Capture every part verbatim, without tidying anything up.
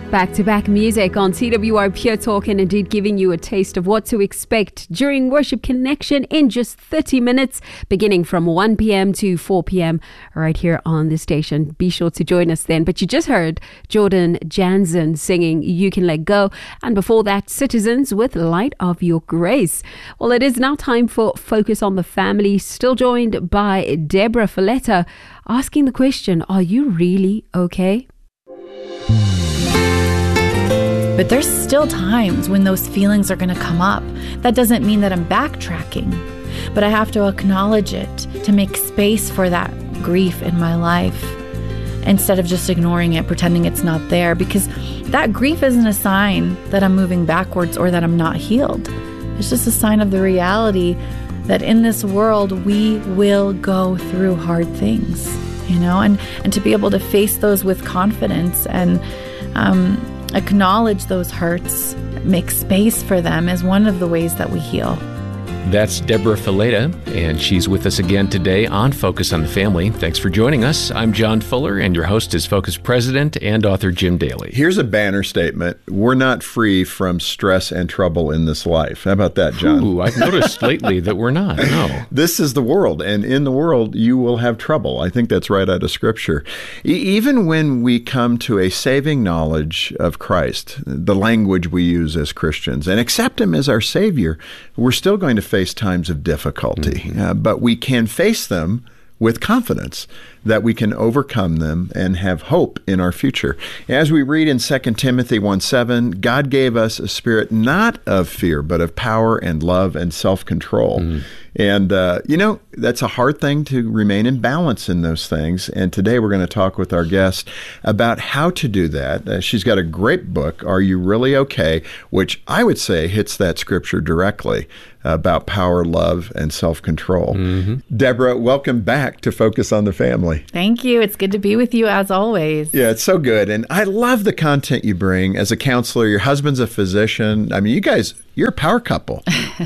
Back-to-back music on C W R Pure Talk, and indeed giving you a taste of what to expect during Worship Connection in just thirty minutes, beginning from one p.m. to four p.m. right here on the station. Be sure to join us then. But you just heard Jordan Jansen singing You Can Let Go, and before that, Citizens with Light of Your Grace. Well, it is now time for Focus on the Family, still joined by Deborah Folletta, asking the question, are you really okay? But there's still times when those feelings are going to come up. That doesn't mean that I'm backtracking, but I have to acknowledge it to make space for that grief in my life instead of just ignoring it, pretending it's not there, because that grief isn't a sign that I'm moving backwards or that I'm not healed. It's just a sign of the reality that in this world we will go through hard things, you know, and, and to be able to face those with confidence and um, acknowledge those hurts, make space for them is one of the ways that we heal. That's Deborah Folletta, and she's with us again today on Focus on the Family. Thanks for joining us. I'm John Fuller, and your host is Focus President and author Jim Daly. Here's a banner statement. We're not free from stress and trouble in this life. How about that, John? Ooh, I've noticed lately that we're not, no. This is the world, and in the world, you will have trouble. I think that's right out of Scripture. E- even when we come to a saving knowledge of Christ, the language we use as Christians, and accept Him as our Savior, we're still going to face face times of difficulty, mm-hmm. uh, but we can face them with confidence that we can overcome them and have hope in our future. As we read in Second Timothy one seven, God gave us a spirit not of fear, but of power and love and self-control. Mm. And, uh, you know, that's a hard thing to remain in balance in those things. And today we're going to talk with our guest about how to do that. Uh, she's got a great book, Are You Really Okay?, which I would say hits that scripture directly about power, love, and self-control. Mm-hmm. Deborah, welcome back to Focus on the Family. Thank you. It's good to be with you as always. Yeah, it's so good. And I love the content you bring as a counselor. Your husband's a physician. I mean, you guys, you're a power couple.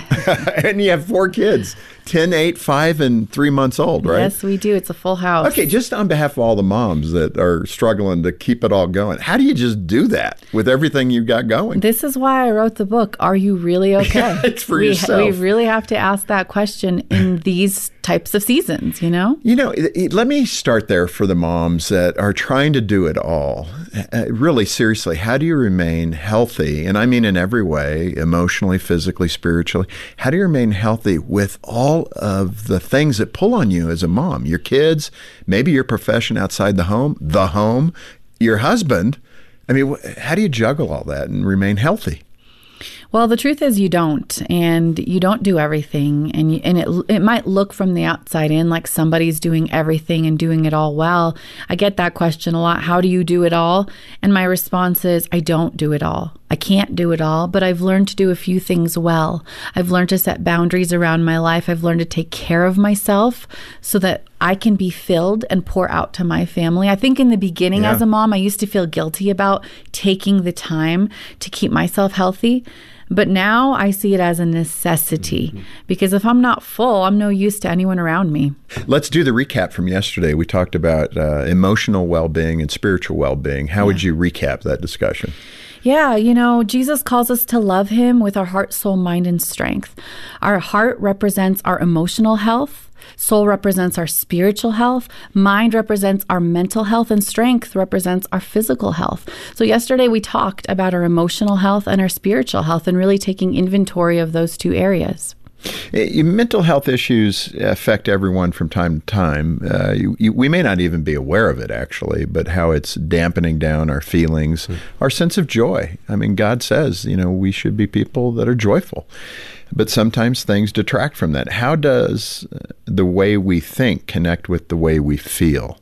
And you have four kids, ten, eight, five, and three months old, right? Yes, we do. It's a full house. Okay, just on behalf of all the moms that are struggling to keep it all going, how do you just do that with everything you've got going? This is why I wrote the book, Are You Really Okay? It's for we, yourself. We really have to ask that question in these types of seasons, you know? You know, it, it, let me start there for the moms that are trying to do it all. Uh, really, seriously, how do you remain healthy? And I mean in every way, emotionally, physically, spiritually. How do you remain healthy with all of the things that pull on you as a mom? Your kids, maybe your profession outside the home, the home, your husband. I mean, how do you juggle all that and remain healthy? Well, the truth is you don't, and you don't do everything, and you, and it it might look from the outside in like somebody's doing everything and doing it all well. I get that question a lot. How do you do it all? And my response is, I don't do it all. I can't do it all, but I've learned to do a few things well. I've learned to set boundaries around my life. I've learned to take care of myself so that I can be filled and pour out to my family. I think in the beginning yeah. as a mom, I used to feel guilty about taking the time to keep myself healthy. But now I see it as a necessity, mm-hmm. because if I'm not full, I'm no use to anyone around me. Let's do the recap from yesterday. We talked about uh, emotional well-being and spiritual well-being. How yeah. would you recap that discussion? Yeah, you know, Jesus calls us to love Him with our heart, soul, mind, and strength. Our heart represents our emotional health. Soul represents our spiritual health. Mind represents our mental health, and strength represents our physical health. So yesterday we talked about our emotional health and our spiritual health and really taking inventory of those two areas. Mental health issues affect everyone from time to time. Uh, you, you, we may not even be aware of it, actually, but how it's dampening down our feelings, mm. our sense of joy. I mean, God says, you know, we should be people that are joyful. But sometimes things detract from that. How does the way we think connect with the way we feel?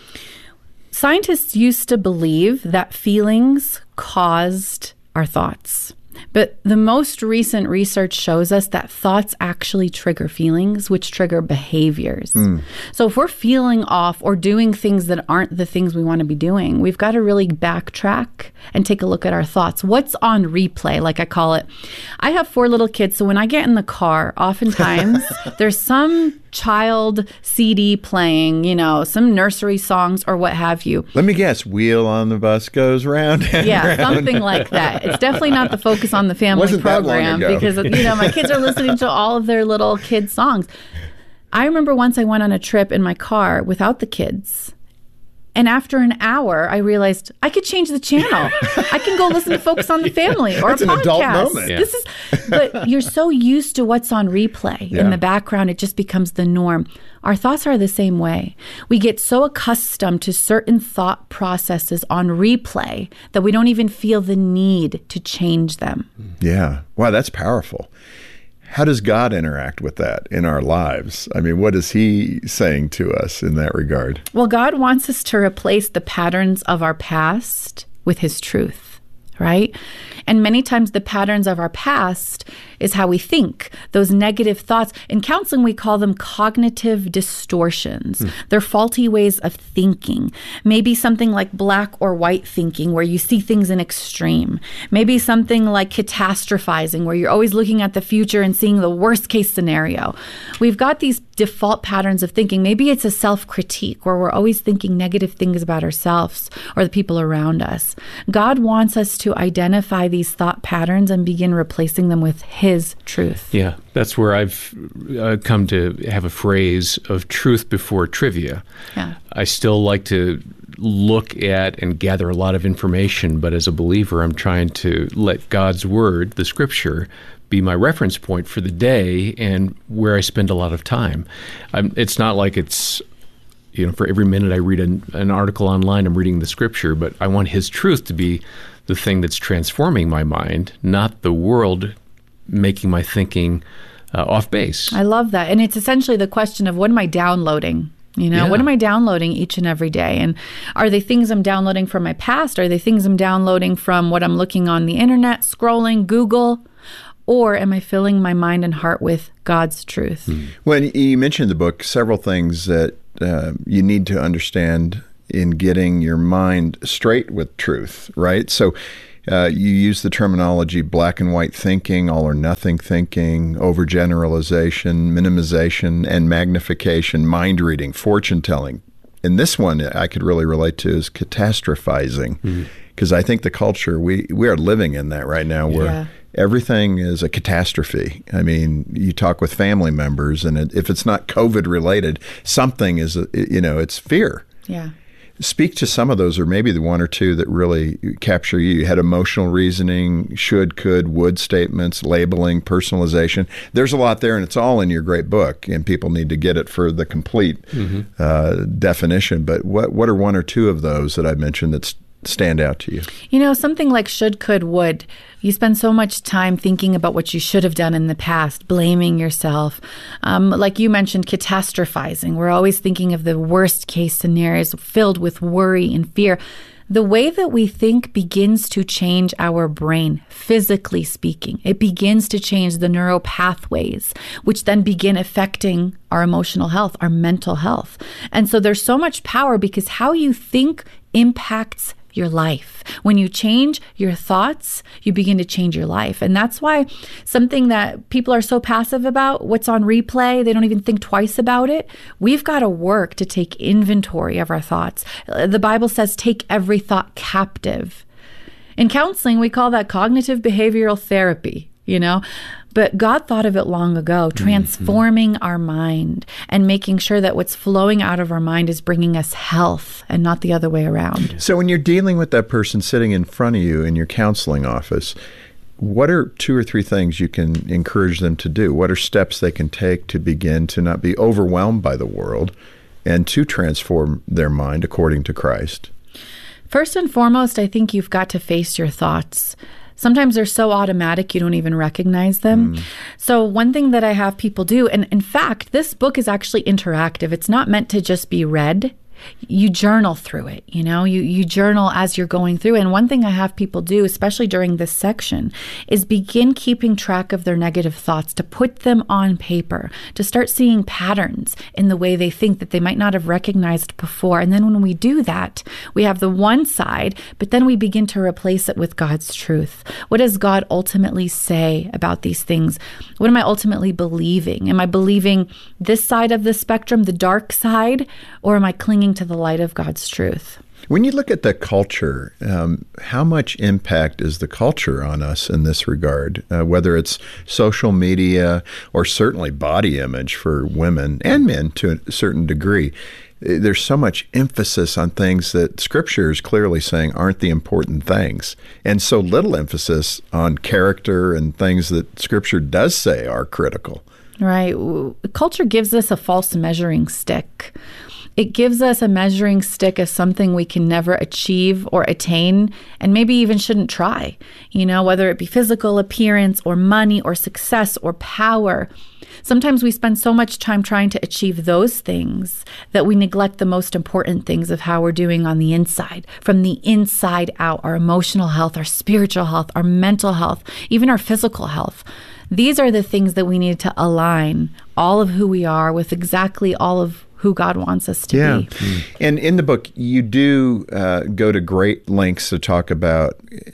Scientists used to believe that feelings caused our thoughts. But the most recent research shows us that thoughts actually trigger feelings, which trigger behaviors. Mm. So if we're feeling off or doing things that aren't the things we want to be doing, we've got to really backtrack and take a look at our thoughts. What's on replay, like I call it? I have four little kids, so when I get in the car, oftentimes there's some child C D playing, you know, some nursery songs or what have you. Let me guess, wheel on the bus goes round and Yeah, round. something like that. It's definitely not the Focus on the Family Wasn't that long program ago. because, you know, my kids are listening to all of their little kids' songs. I remember once I went on a trip in my car without the kids. And after an hour, I realized I could change the channel. I can go listen to Focus on the Family or That's a an podcast. adult moment. Yeah. This is, but you're so used to what's on replay Yeah. in the background, it just becomes the norm. Our thoughts are the same way. We get so accustomed to certain thought processes on replay that we don't even feel the need to change them. Yeah. Wow, that's powerful. How does God interact with that in our lives? I mean, what is he saying to us in that regard? Well, God wants us to replace the patterns of our past with his truth, right? And many times the patterns of our past is how we think, those negative thoughts. In counseling, we call them cognitive distortions. Mm. They're faulty ways of thinking. Maybe something like black or white thinking, where you see things in extreme. Maybe something like catastrophizing, where you're always looking at the future and seeing the worst case scenario. We've got these default patterns of thinking. Maybe it's a self-critique, where we're always thinking negative things about ourselves or the people around us. God wants us to identify these thought patterns and begin replacing them with his truth. Yeah, that's where I've uh, come to have a phrase of truth before trivia. Yeah. I still like to look at and gather a lot of information, but as a believer, I'm trying to let God's word, the scripture, be my reference point for the day and where I spend a lot of time. I'm, it's not like it's, you know, for every minute I read an, an article online, I'm reading the scripture, but I want his truth to be the thing that's transforming my mind, not the world making my thinking uh, off base. I love that. And it's essentially the question of, what am I downloading? You know, Yeah. what am I downloading each and every day? And are they things I'm downloading from my past? Are they things I'm downloading from what I'm looking on the internet, scrolling, Google? Or am I filling my mind and heart with God's truth? Mm. When you mentioned the book, several things that uh, you need to understand in getting your mind straight with truth, right? So uh, you use the terminology black and white thinking, all or nothing thinking, overgeneralization, minimization, and magnification, mind reading, fortune telling. And this one I could really relate to is catastrophizing, because mm-hmm. I think the culture, we, we are living in that right now where Yeah. everything is a catastrophe. I mean, you talk with family members, and it, if it's not COVID related, something is, a, you know, it's fear. Yeah. Speak to some of those, or maybe the one or two that really capture you. You had emotional reasoning, should, could, would statements, labeling, personalization. There's a lot there, and it's all in your great book, and people need to get it for the complete mm-hmm. uh, definition. But what what are one or two of those that I mentioned that stand out to you? You know, something like should, could, would. You spend so much time thinking about what you should have done in the past, blaming yourself. Um, like you mentioned, catastrophizing. We're always thinking of the worst case scenarios filled with worry and fear. The way that we think begins to change our brain, physically speaking. It begins to change the neural pathways, which then begin affecting our emotional health, our mental health. And so there's so much power because how you think impacts your life. When you change your thoughts, you begin to change your life. And that's why something that people are so passive about, what's on replay, they don't even think twice about it. We've got to work to take inventory of our thoughts. The Bible says, take every thought captive. In counseling, we call that cognitive behavioral therapy, you know? But God thought of it long ago, transforming mm-hmm. our mind and making sure that what's flowing out of our mind is bringing us health and not the other way around. So when you're dealing with that person sitting in front of you in your counseling office, what are two or three things you can encourage them to do? What are steps they can take to begin to not be overwhelmed by the world and to transform their mind according to Christ? First and foremost, I think you've got to face your thoughts. Sometimes they're so automatic you don't even recognize them. Mm. So one thing that I have people do, and in fact, this book is actually interactive. It's not meant to just be read. you journal through it. You know, you, you journal as you're going through. And one thing I have people do, especially during this section, is begin keeping track of their negative thoughts, to put them on paper, to start seeing patterns in the way they think that they might not have recognized before. And then when we do that, we have the one side, but then we begin to replace it with God's truth. What does God ultimately say about these things? What am I ultimately believing? Am I believing this side of the spectrum, the dark side, or am I clinging to the light of God's truth? When you look at the culture, um, how much impact is the culture on us in this regard, uh, whether it's social media or certainly body image for women and men to a certain degree? There's so much emphasis on things that Scripture is clearly saying aren't the important things, and so little emphasis on character and things that Scripture does say are critical. Right. Culture gives us a false measuring stick. It gives us a measuring stick of something we can never achieve or attain, and maybe even shouldn't try, you know, whether it be physical appearance or money or success or power. Sometimes we spend so much time trying to achieve those things that we neglect the most important things of how we're doing on the inside, from the inside out, our emotional health, our spiritual health, our mental health, even our physical health. These are the things that we need to align all of who we are with exactly all of who God wants us to yeah. be. Mm. And in the book, you do uh, go to great lengths to talk about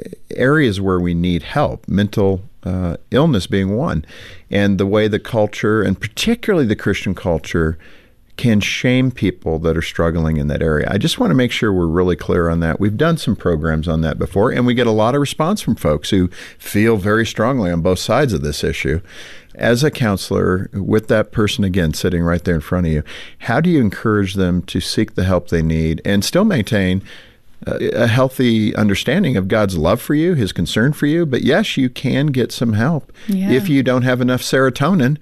areas where we need help, mental uh, illness being one, and the way the culture, and particularly the Christian culture, can shame people that are struggling in that area. I just want to make sure we're really clear on that. We've done some programs on that before, and we get a lot of response from folks who feel very strongly on both sides of this issue. As a counselor, with that person, again, sitting right there in front of you, how do you encourage them to seek the help they need and still maintain a healthy understanding of God's love for you, His concern for you? But yes, you can get some help yeah. if you don't have enough serotonin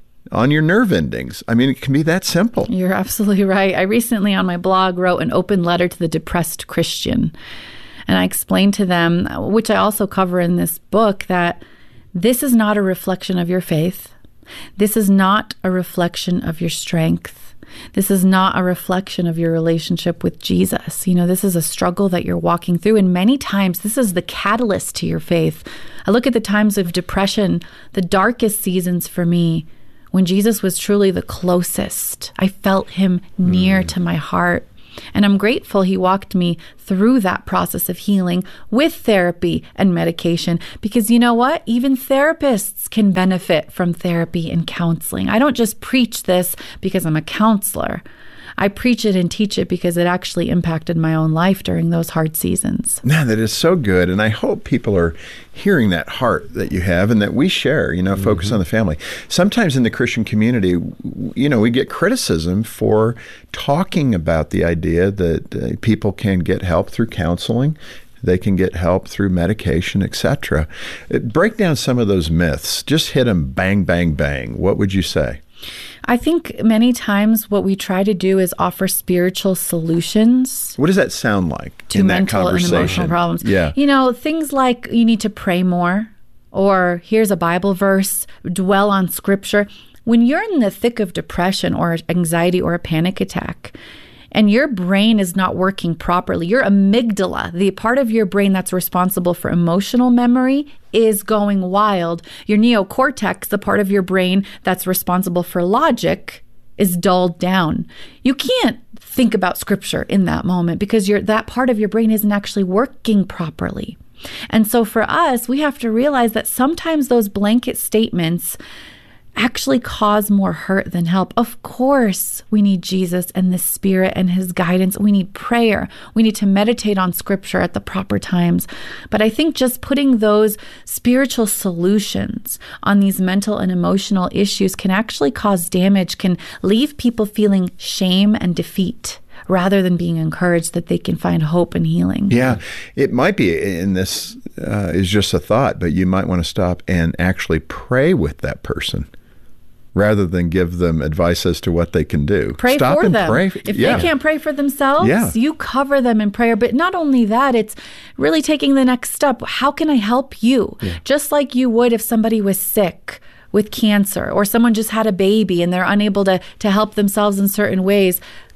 on your nerve endings. I mean, it can be that simple. You're absolutely right. I recently on my blog wrote an open letter to the depressed Christian. And I explained to them, which I also cover in this book, that this is not a reflection of your faith. This is not a reflection of your strength. This is not a reflection of your relationship with Jesus. You know, this is a struggle that you're walking through. And many times this is the catalyst to your faith. I look at the times of depression, the darkest seasons for me, when Jesus was truly the closest. I felt Him near mm. to my heart. And I'm grateful He walked me through that process of healing with therapy and medication, because you know what? Even therapists can benefit from therapy and counseling. I don't just preach this because I'm a counselor. I preach it and teach it because it actually impacted my own life during those hard seasons. Man, that is so good. And I hope people are hearing that heart that you have and that we share, you know, mm-hmm. focus on the family. Sometimes in the Christian community, you know, we get criticism for talking about the idea that uh, people can get help through counseling. They can get help through medication, et cetera. Break down some of those myths. Just hit them bang, bang, bang. What would you say? I think many times what we try to do is offer spiritual solutions. What does that sound like to in mental that conversation? And emotional problems? Yeah. You know, things like you need to pray more, or here's a Bible verse, dwell on Scripture. When you're in the thick of depression or anxiety or a panic attack, and your brain is not working properly, your amygdala, the part of your brain that's responsible for emotional memory, is going wild. Your neocortex, the part of your brain that's responsible for logic, is dulled down. You can't think about Scripture in that moment because you're, that part of your brain isn't actually working properly. And so for us, we have to realize that sometimes those blanket statements actually cause more hurt than help. Of course, we need Jesus and the Spirit and His guidance. We need prayer. We need to meditate on Scripture at the proper times. But I think just putting those spiritual solutions on these mental and emotional issues can actually cause damage, can leave people feeling shame and defeat, rather than being encouraged that they can find hope and healing. Yeah, it might be, and this uh, is just a thought, but you might want to stop and actually pray with that person, rather than give them advice as to what they can do. Pray Stop for and them. Pray. If yeah. they can't pray for themselves, yeah. you cover them in prayer. But not only that, it's really taking the next step. How can I help you? Yeah. Just like you would if somebody was sick with cancer, or someone just had a baby and they're unable to, to help themselves in certain ways.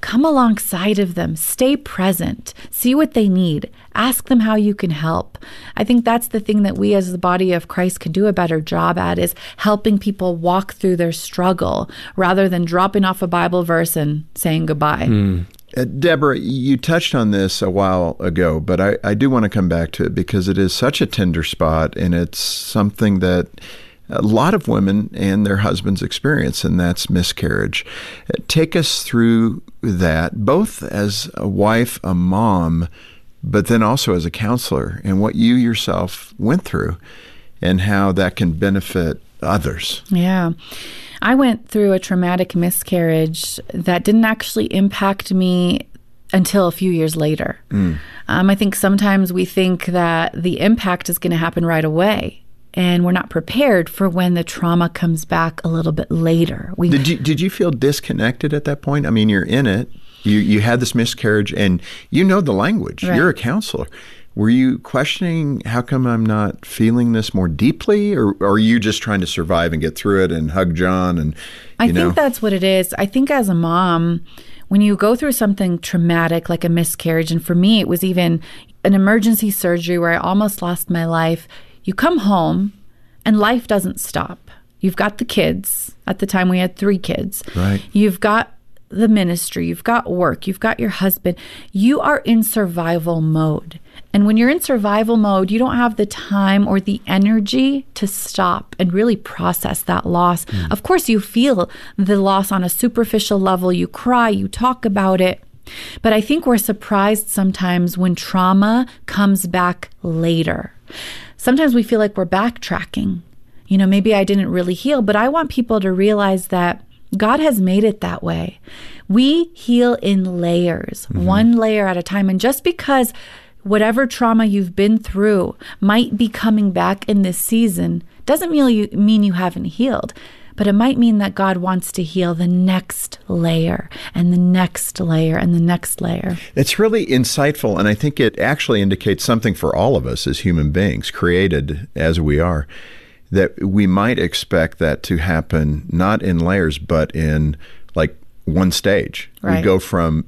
come alongside of them, stay present, see what they need, ask them how you can help. I think that's the thing that we as the body of Christ can do a better job at, is helping people walk through their struggle rather than dropping off a Bible verse and saying goodbye. Mm. Uh, Deborah, you touched on this a while ago, but I, I do want to come back to it because it is such a tender spot, and it's something that a lot of women and their husbands experience, and that's miscarriage. Take us through that, both as a wife, a mom, but then also as a counselor, and what you yourself went through and how that can benefit others. Yeah. I went through a traumatic miscarriage that didn't actually impact me until a few years later. Mm. Um, I think sometimes we think that the impact is going to happen right away, and we're not prepared for when the trauma comes back a little bit later. We, did you did you feel disconnected at that point? I mean, you're in it. You you had this miscarriage, and you know the language. Right. You're a counselor. Were you questioning, how come I'm not feeling this more deeply? Or, or are you just trying to survive and get through it and hug John? And you I know? think that's what it is. I think as a mom, when you go through something traumatic like a miscarriage, and for me, it was even an emergency surgery where I almost lost my life, you come home and life doesn't stop. You've got the kids. At the time, we had three kids. Right. You've got the ministry, you've got work, you've got your husband. You are in survival mode. And when you're in survival mode, you don't have the time or the energy to stop and really process that loss. Mm. Of course, you feel the loss on a superficial level. You cry, you talk about it. But I think we're surprised sometimes when trauma comes back later. Sometimes we feel like we're backtracking. You know, maybe I didn't really heal, but I want people to realize that God has made it that way. We heal in layers, mm-hmm. one layer at a time. And just because whatever trauma you've been through might be coming back in this season doesn't mean you, mean you haven't healed. But it might mean that God wants to heal the next layer and the next layer and the next layer. It's really insightful, and I think it actually indicates something for all of us as human beings, created as we are, that we might expect that to happen not in layers, but in like one stage. Right. We go from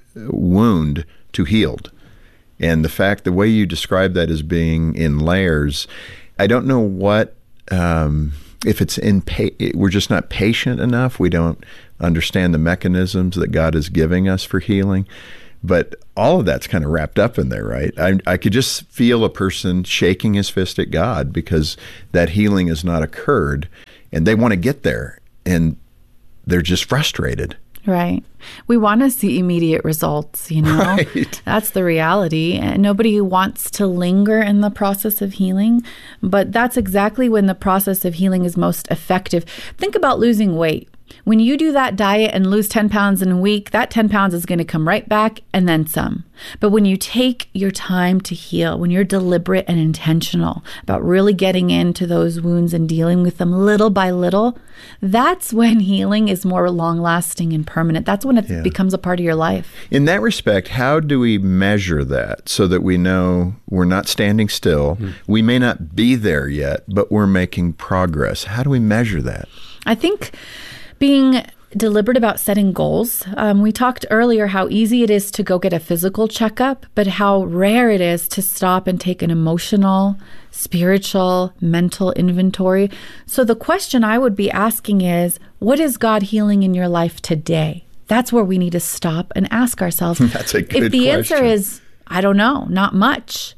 wound to healed. And the fact, the way you describe that as being in layers, I don't know what, um, if it's in, pa- we're just not patient enough. We don't understand the mechanisms that God is giving us for healing. But all of that's kind of wrapped up in there, right? I, I could just feel a person shaking his fist at God because that healing has not occurred, and they want to get there, and they're just frustrated. Right. We want to see immediate results, you know? Right. That's the reality. And nobody wants to linger in the process of healing, but that's exactly when the process of healing is most effective. Think about losing weight. When you do that diet and lose ten pounds in a week, that ten pounds is going to come right back and then some. But when you take your time to heal, when you're deliberate and intentional about really getting into those wounds and dealing with them little by little, that's when healing is more long-lasting and permanent. That's when it yeah. becomes a part of your life. In that respect, how do we measure that so that we know we're not standing still? Mm-hmm. We may not be there yet, but we're making progress. How do we measure that? I think being deliberate about setting goals. Um, we talked earlier how easy it is to go get a physical checkup, but how rare it is to stop and take an emotional, spiritual, mental inventory. So the question I would be asking is, what is God healing in your life today? That's where we need to stop and ask ourselves. That's a good If the question. answer is, I don't know, not much,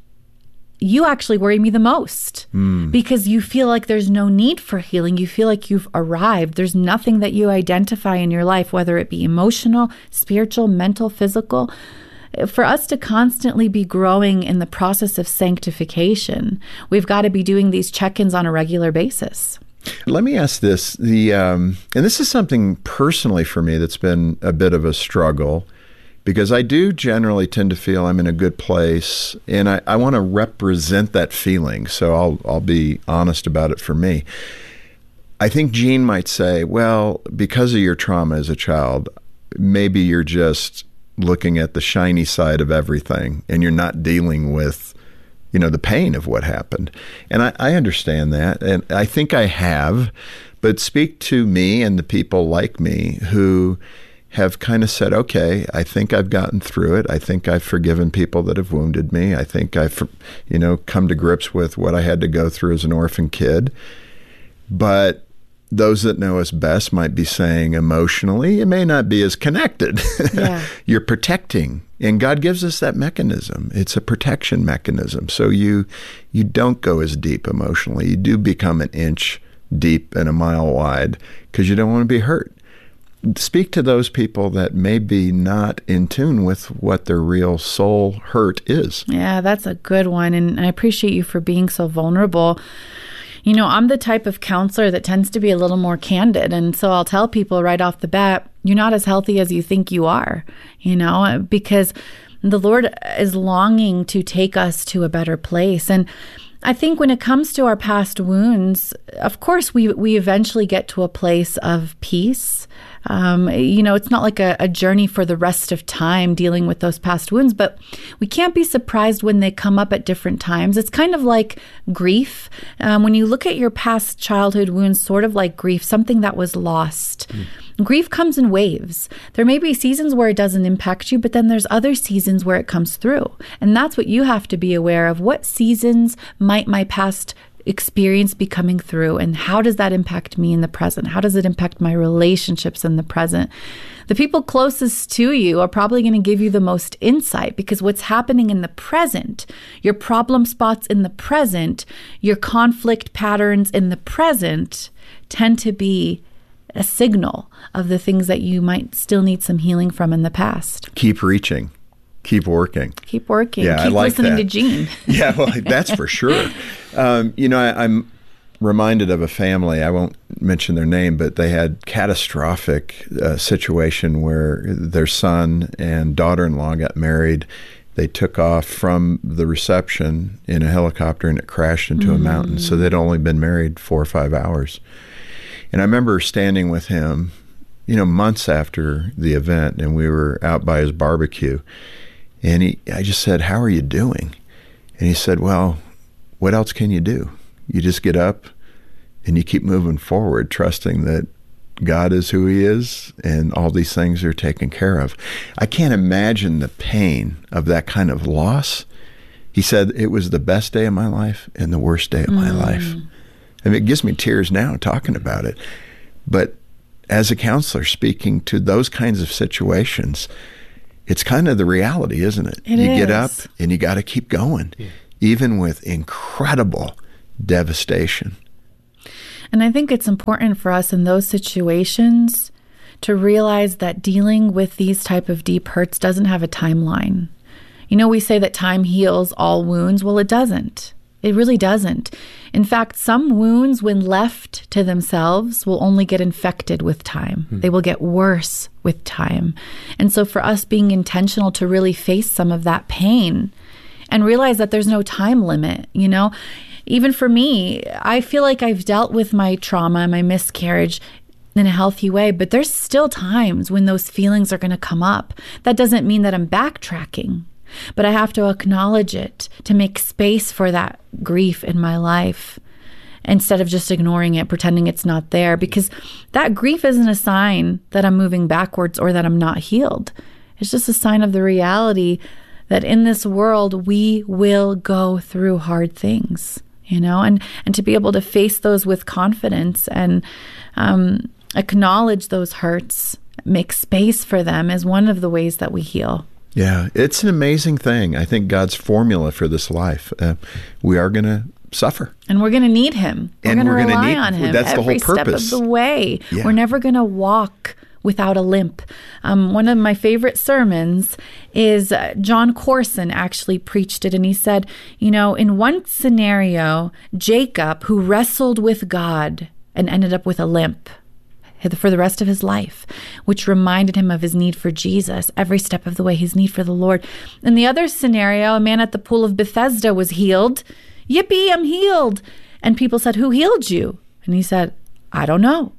you actually worry me the most mm. because you feel like there's no need for healing. You feel like you've arrived. There's nothing that you identify in your life, whether it be emotional, spiritual, mental, physical. For us to constantly be growing in the process of sanctification, we've got to be doing these check-ins on a regular basis. Let me ask this, the um, and this is something personally for me that's been a bit of a struggle, because I do generally tend to feel I'm in a good place, and I, I want to represent that feeling, so I'll I'll be honest about it for me. I think Jean might say, well, because of your trauma as a child, maybe you're just looking at the shiny side of everything, and you're not dealing with, you know, the pain of what happened. And I, I understand that, and I think I have, but speak to me and the people like me who have kind of said, okay, I think I've gotten through it. I think I've forgiven people that have wounded me. I think I've, you know, come to grips with what I had to go through as an orphan kid. But those that know us best might be saying emotionally, it may not be as connected. Yeah. You're protecting. And God gives us that mechanism. It's a protection mechanism. So you you don't go as deep emotionally. You do become an inch deep and a mile wide because you don't want to be hurt. Speak to those people that may be not in tune with what their real soul hurt is. Yeah, that's a good one. And I appreciate you for being so vulnerable. You know, I'm the type of counselor that tends to be a little more candid. And so I'll tell people right off the bat, you're not as healthy as you think you are, you know, because the Lord is longing to take us to a better place. And I think when it comes to our past wounds, of course, we, we eventually get to a place of peace. Um, you know, it's not like a, a journey for the rest of time dealing with those past wounds, but we can't be surprised when they come up at different times. It's kind of like grief. Um, when you look at your past childhood wounds, sort of like grief, something that was lost. Mm. Grief comes in waves. There may be seasons where it doesn't impact you, but then there's other seasons where it comes through. And that's what you have to be aware of. What seasons might my past experience be coming through, and how does that impact me in the present? How does it impact my relationships in the present? The people closest to you are probably going to give you the most insight, because what's happening in the present, your problem spots in the present, your conflict patterns in the present tend to be a signal of the things that you might still need some healing from in the past. Keep reaching. Keep working. Keep working. Yeah, Keep I like listening that. to Gene. Yeah, well, that's for sure. Um, you know, I, I'm reminded of a family. I won't mention their name, but they had catastrophic uh, situation where their son and daughter-in-law got married. They took off from the reception in a helicopter, and it crashed into mm. a mountain. So they'd only been married four or five hours. And I remember standing with him, you know, months after the event, and we were out by his barbecue. And he, I just said, "How are you doing?" And he said, "Well, what else can you do? You just get up and you keep moving forward, trusting that God is who he is and all these things are taken care of." I can't imagine the pain of that kind of loss. He said, "It was the best day of my life and the worst day of my mm. life." I mean, it gives me tears now talking about it. But as a counselor speaking to those kinds of situations, it's kind of the reality, isn't it? It you is. Get up and you got to keep going, yeah. even with incredible devastation. And I think it's important for us in those situations to realize that dealing with these type of deep hurts doesn't have a timeline. You know, we say that time heals all wounds. Well, it doesn't. It really doesn't. In fact, some wounds, when left to themselves, will only get infected with time. Hmm. They will get worse with time. And so for us being intentional to really face some of that pain and realize that there's no time limit, you know, even for me, I feel like I've dealt with my trauma, my miscarriage in a healthy way, but there's still times when those feelings are going to come up. That doesn't mean that I'm backtracking. But I have to acknowledge it to make space for that grief in my life instead of just ignoring it, pretending it's not there, because that grief isn't a sign that I'm moving backwards or that I'm not healed. It's just a sign of the reality that in this world, we will go through hard things, you know, and, and to be able to face those with confidence and um, acknowledge those hurts, make space for them is one of the ways that we heal. Yeah, it's an amazing thing. I think God's formula for this life. Uh, we are going to suffer. And we're going to need him. We're going to rely need, on him that's every the whole step purpose. of the way. Yeah. We're never going to walk without a limp. Um, one of my favorite sermons is uh, John Corson actually preached it. And he said, you know, in one scenario, Jacob, who wrestled with God and ended up with a limp for the rest of his life, which reminded him of his need for Jesus every step of the way, his need for the Lord. In the other scenario, a man at the pool of Bethesda was healed. Yippee, I'm healed. And people said, who healed you? And he said, I don't know.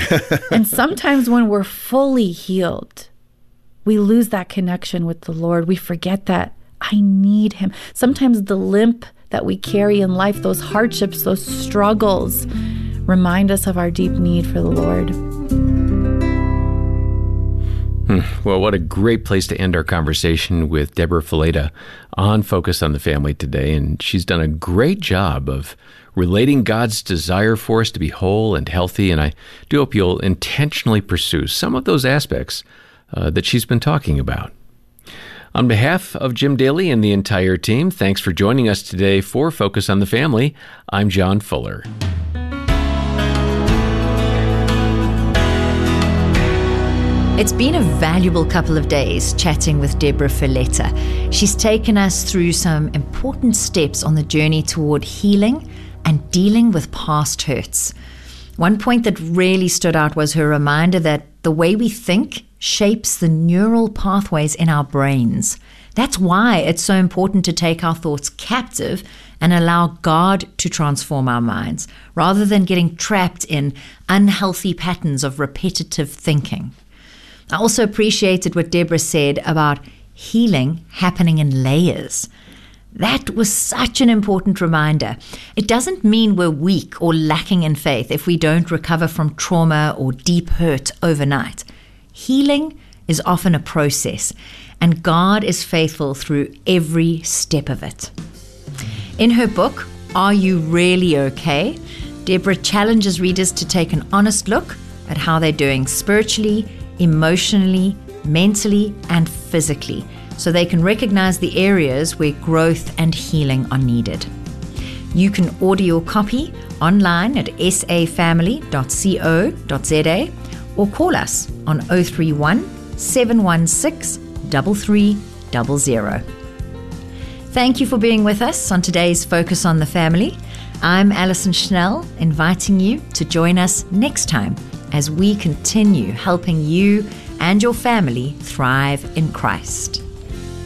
And sometimes when we're fully healed, we lose that connection with the Lord. We forget that I need him. Sometimes the limp that we carry in life, those hardships, those struggles, remind us of our deep need for the Lord. Well, what a great place to end our conversation with Deborah Fileta on Focus on the Family today. And she's done a great job of relating God's desire for us to be whole and healthy. And I do hope you'll intentionally pursue some of those aspects uh, that she's been talking about. On behalf of Jim Daly and the entire team, thanks for joining us today for Focus on the Family. I'm John Fuller. It's been a valuable couple of days chatting with Deborah Fileta. She's taken us through some important steps on the journey toward healing and dealing with past hurts. One point that really stood out was her reminder that the way we think shapes the neural pathways in our brains. That's why it's so important to take our thoughts captive and allow God to transform our minds, rather than getting trapped in unhealthy patterns of repetitive thinking. I also appreciated what Deborah said about healing happening in layers. That was such an important reminder. It doesn't mean we're weak or lacking in faith if we don't recover from trauma or deep hurt overnight. Healing is often a process, and God is faithful through every step of it. In her book, Are You Really Okay?, Deborah challenges readers to take an honest look at how they're doing spiritually, emotionally, mentally, and physically, so they can recognize the areas where growth and healing are needed. You can order your copy online at s a family dot co dot z a or call us on oh three one, seven one six, three three zero zero. Thank you for being with us on today's Focus on the Family. I'm Alison Schnell, inviting you to join us next time as we continue helping you and your family thrive in Christ.